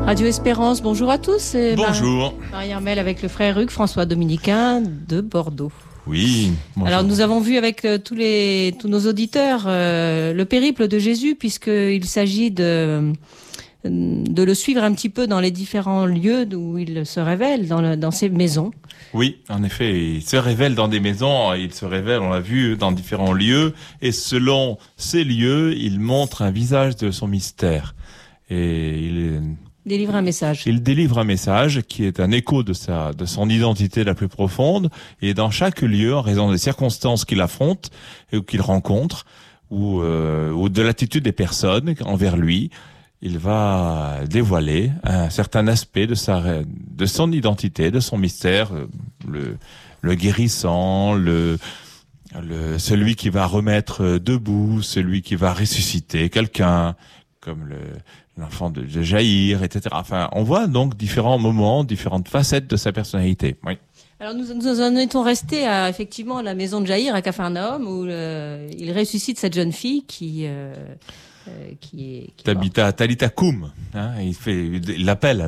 Radio Espérance, bonjour à tous. Bonjour. Marie-Armelle avec le frère Hugues, François dominicain de Bordeaux. Oui. Bonjour. Alors nous avons vu avec tous nos auditeurs le périple de Jésus, puisqu'il s'agit de le suivre un petit peu dans les différents lieux où il se révèle, dans ses maisons. Oui, en effet, il se révèle dans des maisons, il se révèle, on l'a vu, dans différents lieux, et selon ces lieux, il montre un visage de son mystère. Et il délivre un message. Il délivre un message qui est un écho de son identité la plus profonde, et dans chaque lieu, en raison des circonstances qu'il affronte, ou qu'il rencontre, ou de l'attitude des personnes envers lui, il va dévoiler un certain aspect de son identité, de son mystère, le guérissant, celui qui va remettre debout, celui qui va ressusciter quelqu'un, comme l'enfant de Jaïr, etc. Enfin, on voit donc différents moments, différentes facettes de sa personnalité. Oui. Alors nous en étions restés à effectivement la maison de Jaïr à Capharnaüm, où il ressuscite cette jeune fille qui Tabitha Koum, hein, il l'appelle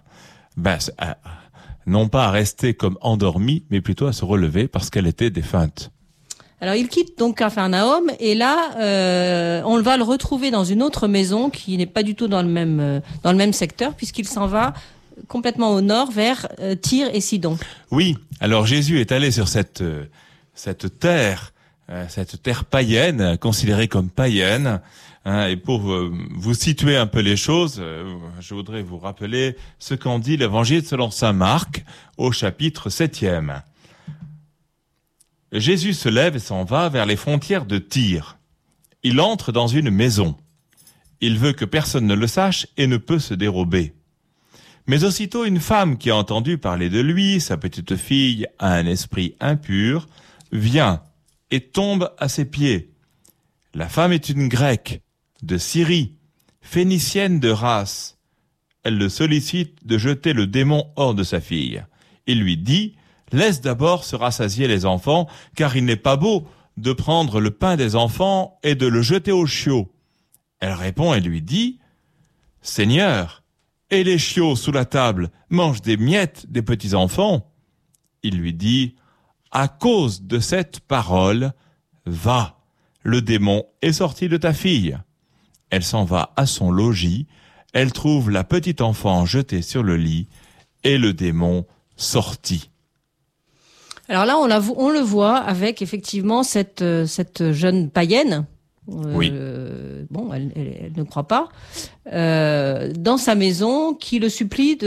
non pas à rester comme endormie, mais plutôt à se relever parce qu'elle était défunte. Alors il quitte donc Capharnaüm et là on va le retrouver dans une autre maison qui n'est pas du tout dans le même secteur, puisqu'il s'en va complètement au nord vers Tyr et Sidon. Oui, alors Jésus est allé sur cette terre païenne, considérée comme païenne. Et pour vous situer un peu les choses, je voudrais vous rappeler ce qu'en dit l'Évangile selon saint Marc au chapitre 7e. Jésus se lève et s'en va vers les frontières de Tyr. Il entre dans une maison. Il veut que personne ne le sache et ne peut se dérober. Mais aussitôt une femme qui a entendu parler de lui, sa petite fille a un esprit impur, vient et tombe à ses pieds. La femme est une Grecque de Syrie, phénicienne de race. Elle le sollicite de jeter le démon hors de sa fille. Il lui dit: laisse d'abord se rassasier les enfants, car il n'est pas beau de prendre le pain des enfants et de le jeter aux chiots. Elle répond et lui dit: Seigneur, et les chiots sous la table mangent des miettes des petits enfants? Il lui dit: à cause de cette parole, va, le démon est sorti de ta fille. Elle s'en va à son logis, elle trouve la petite enfant jetée sur le lit, et le démon sortit. Alors là, on le voit avec effectivement cette jeune païenne. Oui. Bon, elle ne croit pas. Dans sa maison, qui le supplie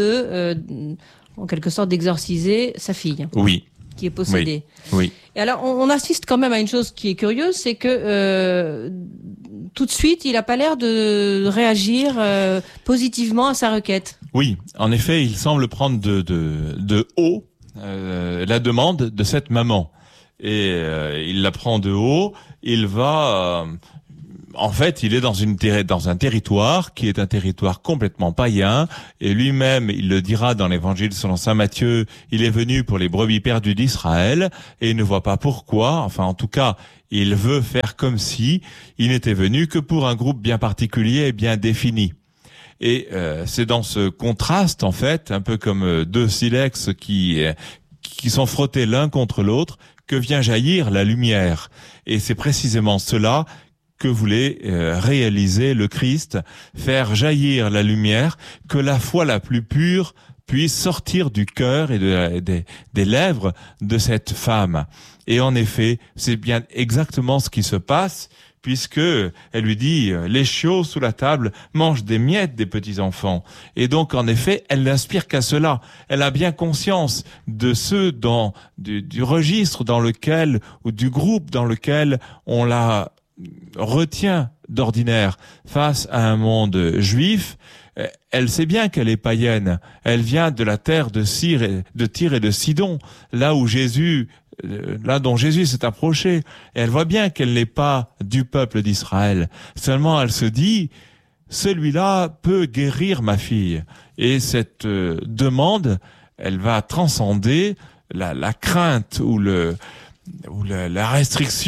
en quelque sorte, d'exorciser sa fille. Oui. Qui est possédée. Oui. Et alors, on assiste quand même à une chose qui est curieuse, c'est que tout de suite, il n'a pas l'air de réagir positivement à sa requête. Oui, en effet, il semble prendre de haut la demande de cette maman. Et il la prend de haut, il va... en fait, il est dans un territoire qui est un territoire complètement païen, et lui-même, il le dira dans l'évangile selon saint Matthieu, il est venu pour les brebis perdues d'Israël, et il ne voit pas pourquoi, enfin en tout cas, il veut faire comme si il n'était venu que pour un groupe bien particulier et bien défini. Et c'est dans ce contraste, en fait, un peu comme deux silex qui sont frottés l'un contre l'autre, que vient jaillir la lumière. Et c'est précisément cela que voulait réaliser le Christ, faire jaillir la lumière, que la foi la plus pure puisse sortir du cœur et des lèvres de cette femme. Et en effet, c'est bien exactement ce qui se passe, puisque elle lui dit « les chiots sous la table mangent des miettes des petits enfants ». Et donc, en effet, elle n'inspire qu'à cela. Elle a bien conscience de ceux du registre dans lequel, ou du groupe dans lequel on la retient d'ordinaire face à un monde juif. Elle sait bien qu'elle est païenne. Elle vient de la terre de Tyr et de Sidon, là dont Jésus s'est approché. Et elle voit bien qu'elle n'est pas du peuple d'Israël. Seulement, elle se dit, celui-là peut guérir ma fille. Et cette demande, elle va transcender la crainte ou la restriction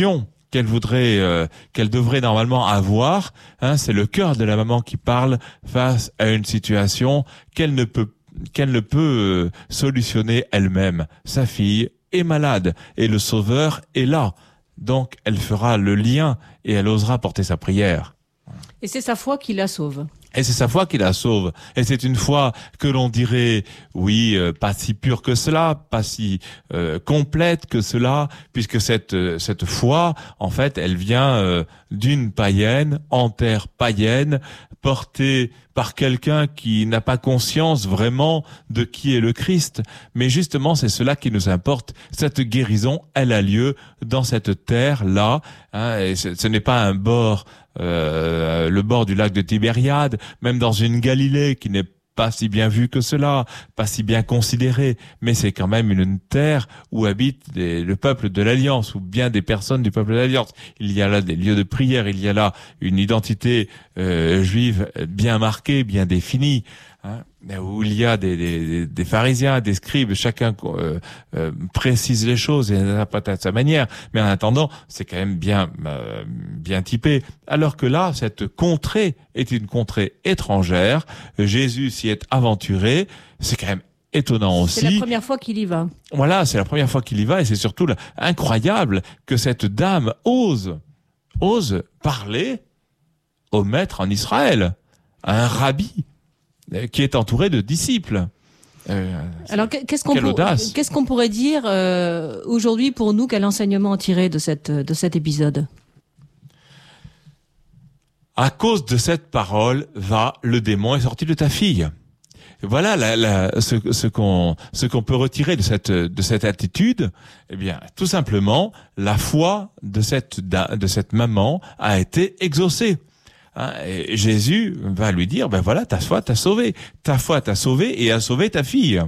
qu'elle devrait normalement avoir. C'est le cœur de la maman qui parle face à une situation qu'elle ne peut solutionner elle-même. Sa fille est malade et le Sauveur est là. Donc, elle fera le lien et elle osera porter sa prière. Et c'est sa foi qui la sauve. Et c'est sa foi qui la sauve. Et c'est une foi que l'on dirait, oui, pas si pure que cela, pas si complète que cela, puisque cette foi, en fait, elle vient d'une païenne, en terre païenne, portée par quelqu'un qui n'a pas conscience vraiment de qui est le Christ. Mais justement, c'est cela qui nous importe. Cette guérison, elle a lieu dans cette terre-là. Et ce n'est pas un bord, le bord du lac de Tibériade, même dans une Galilée qui n'est pas si bien vue que cela, pas si bien considérée, mais c'est quand même une terre où habite le peuple de l'Alliance, ou bien des personnes du peuple de l'Alliance. Il y a là des lieux de prière, il y a là une identité juive bien marquée, bien définie, où il y a des pharisiens, des scribes, chacun précise les choses et interprète à sa manière, mais en attendant, c'est quand même bien typé. Alors que là, cette contrée est une contrée étrangère. Jésus s'y est aventuré. C'est quand même étonnant aussi. C'est la première fois qu'il y va. Voilà, c'est la première fois qu'il y va, et c'est surtout incroyable que cette dame ose parler au maître en Israël, à un rabbi qui est entouré de disciples. Alors, qu'est-ce qu'on pourrait dire aujourd'hui pour nous? Quel enseignement en tirer de cet épisode? À cause de cette parole, le démon est sorti de ta fille. Voilà ce qu'on peut retirer de cette attitude. Eh bien, tout simplement, la foi de cette maman a été exaucée. Et Jésus va lui dire, ben voilà, ta foi t'a sauvé. Ta foi t'a sauvé et a sauvé ta fille.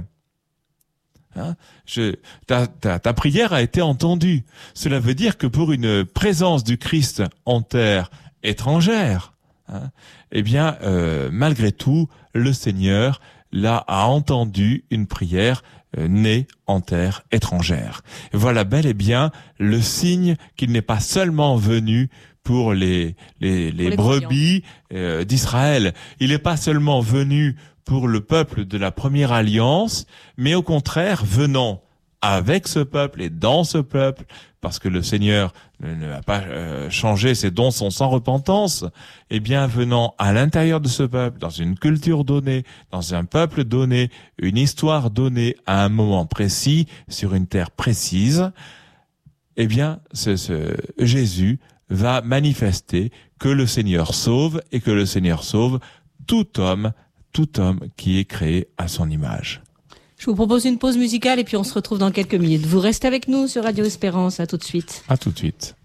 Ta prière a été entendue. Cela veut dire que pour une présence du Christ en terre étrangère, eh bien, malgré tout, le Seigneur là a entendu une prière née en terre étrangère. Voilà bel et bien le signe qu'il n'est pas seulement venu pour les brebis d'Israël. Il n'est pas seulement venu pour le peuple de la première alliance, mais au contraire venant avec ce peuple et dans ce peuple, parce que le Seigneur ne va pas changer, ses dons sont sans repentance, et bien venant à l'intérieur de ce peuple, dans une culture donnée, dans un peuple donné, une histoire donnée à un moment précis, sur une terre précise, eh bien Jésus va manifester que le Seigneur sauve et que le Seigneur sauve tout homme qui est créé à son image. Je vous propose une pause musicale et puis on se retrouve dans quelques minutes. Vous restez avec nous sur Radio Espérance. À tout de suite. À tout de suite.